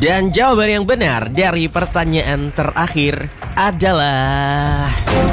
Dan jawaban yang benar dari pertanyaan terakhir adalah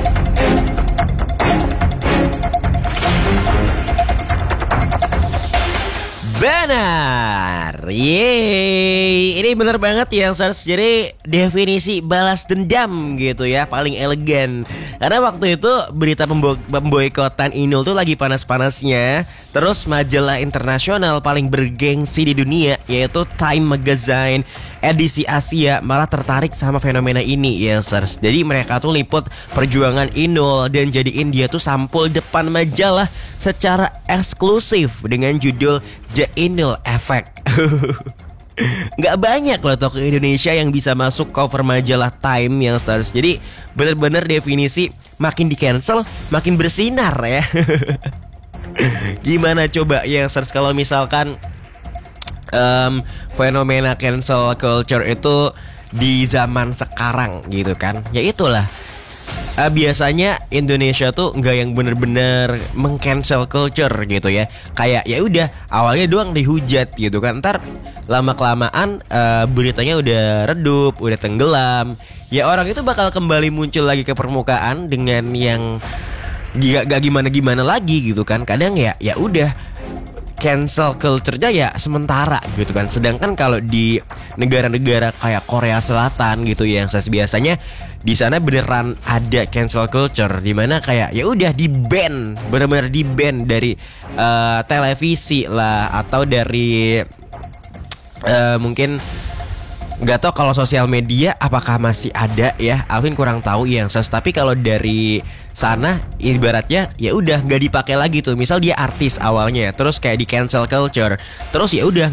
benar. Yeay, ini benar banget ya Sars. Jadi definisi balas dendam gitu ya, paling elegan. Karena waktu itu berita pemboikotan Inul tuh lagi panas-panasnya. Terus majalah internasional paling bergengsi di dunia, yaitu Time Magazine edisi Asia, malah tertarik sama fenomena ini ya Sars. Jadi mereka tuh liput perjuangan Inul dan jadiin dia tuh sampul depan majalah secara eksklusif dengan judul The Inul Effect. Nggak banyak loh tokoh Indonesia yang bisa masuk cover majalah Time yang Stars. Jadi bener-bener definisi makin di cancel makin bersinar ya. Gimana coba yang Stars kalau misalkan fenomena cancel culture itu di zaman sekarang gitu kan. Ya itulah, biasanya Indonesia tuh nggak yang bener-bener meng-cancel culture gitu ya. Kayak ya udah awalnya doang dihujat gitu kan, ntar lama-kelamaan beritanya udah redup, udah tenggelam. Ya orang itu bakal kembali muncul lagi ke permukaan dengan yang gak gimana-gimana lagi gitu kan. Kadang ya udah cancel culture-nya ya sementara gitu kan. Sedangkan kalau di negara-negara kayak Korea Selatan gitu ya, yang biasanya di sana beneran ada cancel culture, di mana kayak ya udah di ban, benar-benar di ban dari televisi lah, atau dari mungkin nggak tahu kalau sosial media apakah masih ada ya, Alvin kurang tahu ya yang tapi kalau dari sana ibaratnya ya udah nggak dipakai lagi tuh. Misal dia artis awalnya, terus kayak di cancel culture, terus ya udah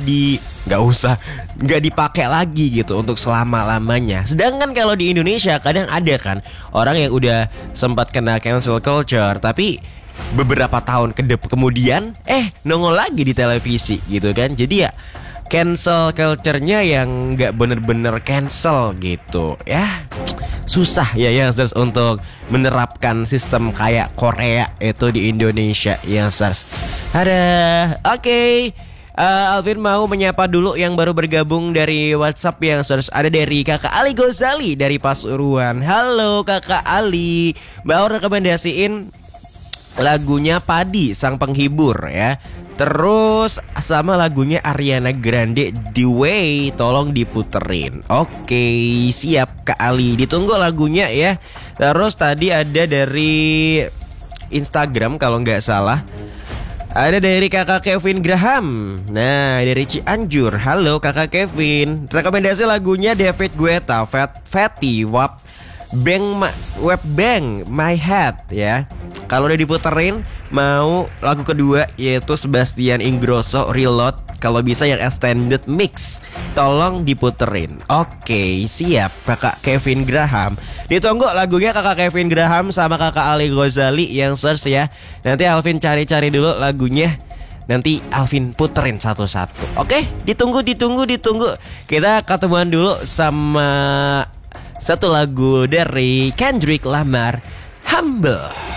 nggak dipakai lagi gitu untuk selama lamanya. Sedangkan kalau di Indonesia kadang ada kan orang yang udah sempat kena cancel culture tapi beberapa tahun kemudian nongol lagi di televisi gitu kan. Jadi ya cancel culture-nya yang nggak bener-bener cancel gitu ya. Susah ya Sars untuk menerapkan sistem kayak Korea itu di Indonesia ya Sars. Oke. Alvin mau menyapa dulu yang baru bergabung dari WhatsApp yang Sars. Ada dari Kakak Ali Gozali dari Pasuruan. Halo Kakak Ali, mau rekomendasiin lagunya Padi Sang Penghibur ya. Terus sama lagunya Ariana Grande The Way, tolong diputerin. Oke, siap Kak Ali, ditunggu lagunya ya. Terus tadi ada dari Instagram kalau nggak salah, ada dari Kakak Kevin Graham. Nah, dari Cianjur. Halo Kakak Kevin, rekomendasi lagunya David Guetta, Fatty Wap Web Bang My Head ya. Kalau udah diputerin, mau lagu kedua yaitu Sebastian Ingrosso Reload, kalau bisa yang extended mix, tolong diputerin. Oke, siap Kakak Kevin Graham. Ditunggu lagunya Kakak Kevin Graham sama Kakak Ali Gozali yang search ya. Nanti Alvin cari-cari dulu lagunya, nanti Alvin puterin satu-satu. Oke, ditunggu. Kita ketemuan dulu sama satu lagu dari Kendrick Lamar, Humble.